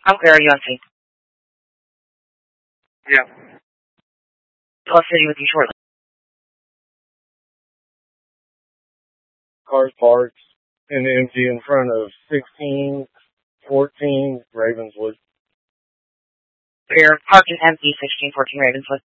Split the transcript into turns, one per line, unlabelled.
I'm clear. Are you on scene?
Yeah.
I'll city with you shortly.
Cars parked in the empty in front of 1614 Ravenswood.
We're parked in empty 1614 Ravenswood.